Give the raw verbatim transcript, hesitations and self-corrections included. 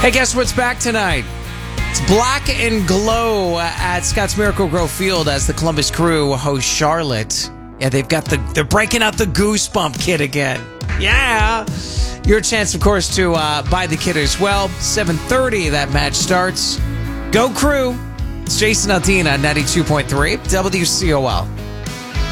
Hey, guess what's back tonight? It's Black and Glow at Scotts Miracle-Gro Field as the Columbus Crew host Charlotte. Yeah, they've got the, they're breaking out the Goosebump kit again. Yeah. Your chance, of course, to uh, buy the kit as well. seven thirty, that match starts. Go Crew. It's Jason Aldean on ninety-two point three W C O L.